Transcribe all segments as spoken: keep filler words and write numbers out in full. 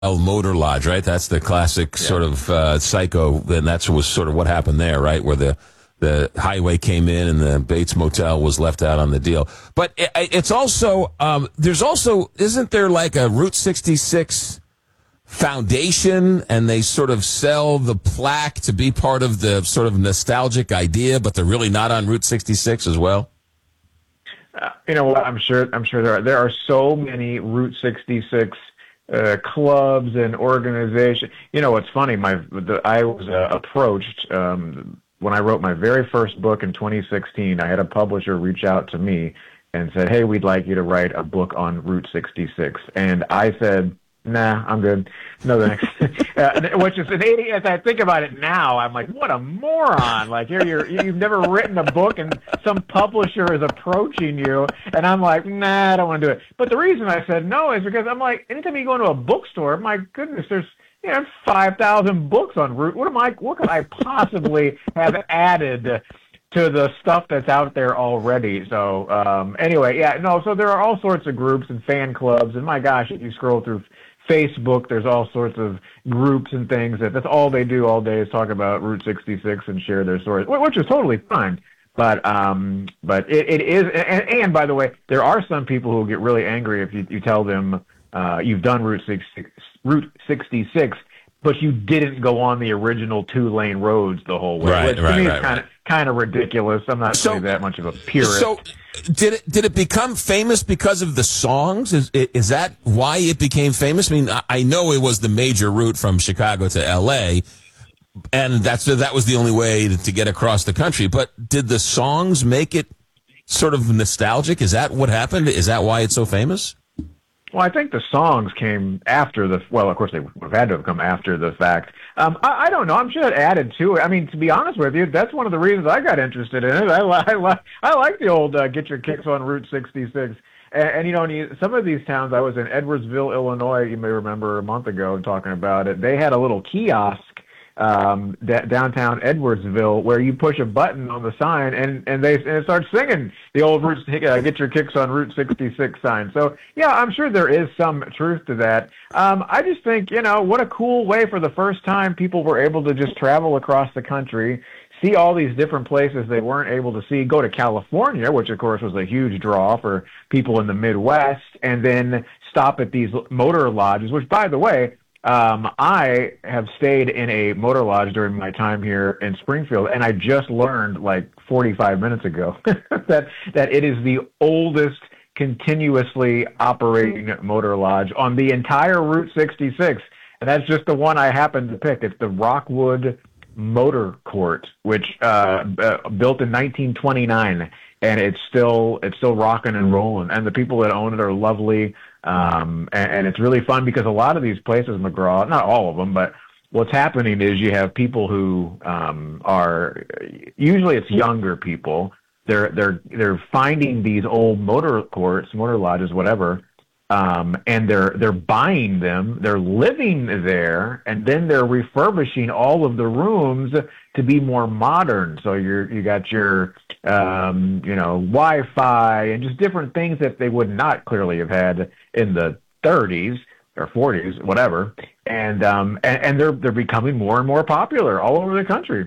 Motor Lodge, right? That's the classic Yeah. sort of uh, psycho, and that's was sort of what happened there, right? Where the the highway came in and the Bates Motel was left out on the deal. But it, it's also um, there's also isn't there like a Route sixty-six foundation, and they sort of sell the plaque to be part of the sort of nostalgic idea, but they're really not on Route sixty-six as well. Uh, you know what? I'm sure. I'm sure there are. There are so many Route sixty-six uh, clubs and organizations. You know what's funny? My the, I was uh, approached um, when I wrote my very first book in twenty sixteen. I had a publisher reach out to me and said, "Hey, we'd like you to write a book on Route sixty-six." And I said, "Nah, I'm good. No thanks." uh, which is an idiot. As I think about it now, I'm like, what a moron! Like here, you're you've never written a book, and some publisher is approaching you, and I'm like, nah, I don't want to do it. But the reason I said no is because I'm like, anytime you go into a bookstore, my goodness, there's you know five thousand books on Route. What am I? What could I possibly have added to the stuff that's out there already? So um, anyway, yeah, no. So there are all sorts of groups and fan clubs, and my gosh, if you scroll through Facebook, there's all sorts of groups and things that that's all they do all day is talk about Route sixty-six and share their stories, which is totally fine. But um, but it, it is, and, and by the way, there are some people who will get really angry if you, you tell them uh, you've done Route sixty-six, Route sixty-six, but you didn't go on the original two-lane roads the whole way. Right, Which to right, me right, is kind of right. kind of ridiculous. I'm not So- really that much of a purist. So, did it did it become famous because of the songs? Is is that why it became famous? I mean, I- I know it was the major route from Chicago to L A, and that's that was the only way to get across the country. But did the songs make it sort of nostalgic? Is that what happened? Is that why it's so famous? Well, I think the songs came after the. Well, of course, they would have had to have come after the fact. Um, I, I don't know. I'm sure it added to it. I mean, to be honest with you, that's one of the reasons I got interested in it. I, li- I, li- I like the old uh, get your kicks on Route sixty-six. And, and you know, and you, some of these towns. I was in Edwardsville, Illinois. You may remember a month ago talking about it. They had a little kiosk um, d- downtown Edwardsville where you push a button on the sign and, and they and it starts singing the old Route, uh, get your kicks on Route sixty-six sign. So, yeah, I'm sure there is some truth to that. Um, I just think, you know, what a cool way for the first time people were able to just travel across the country, see all these different places they weren't able to see, go to California, which, of course, was a huge draw for people in the Midwest, and then stop at these motor lodges, which, by the way, Um, I have stayed in a motor lodge during my time here in Springfield, and I just learned like forty-five minutes ago that that it is the oldest continuously operating motor lodge on the entire Route sixty-six, and that's just the one I happened to pick. It's the Rockwood Motor Court, which uh, uh, built in nineteen twenty-nine, and it's still it's still rocking and rolling, and the people that own it are lovely. Um, and, and it's really fun because a lot of these places, McGraw, not all of them, but what's happening is you have people who um, are usually it's younger people. They're they're they're finding these old motor courts, motor lodges, whatever, um, and they're they're buying them. They're living there, and then they're refurbishing all of the rooms to be more modern. So you're you got your um, you know Wi-Fi and just different things that they would not clearly have had in the thirties or forties, whatever. And um, and, and they're they're becoming more and more popular all over the country.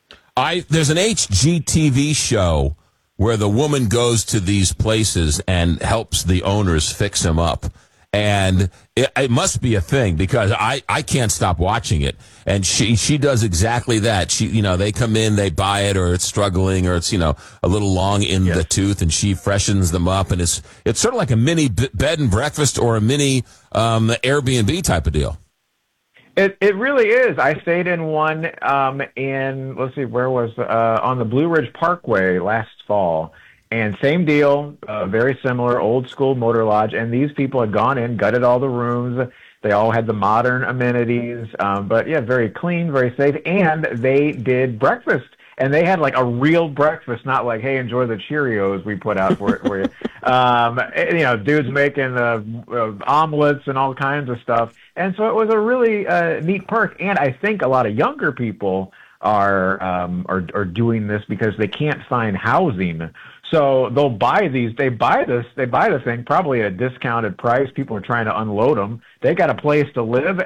I there's an H G T V show where the woman goes to these places and helps the owners fix them up. And it, it must be a thing because I, I can't stop watching it. And she, she does exactly that. She, you know, they come in, they buy it, or it's struggling, or it's, you know, a little long in Yes. the tooth, and she freshens them up. And it's, it's sort of like a mini b- bed and breakfast or a mini, um, Airbnb type of deal. It it really is. I stayed in one um, in, let's see, where was, uh, on the Blue Ridge Parkway last fall. And same deal, uh, very similar, old school motor lodge. And these people had gone in, gutted all the rooms. They all had the modern amenities. Um, but, yeah, very clean, very safe. And they did breakfast. And they had like a real breakfast, not like, hey, enjoy the Cheerios we put out for, for you. Um, you know, dudes making uh, uh, omelets and all kinds of stuff. And so it was a really uh, neat perk. And I think a lot of younger people are, um, are are doing this because they can't find housing. So they'll buy these. They buy this. They buy the thing probably at a discounted price. People are trying to unload them. They got a place to live,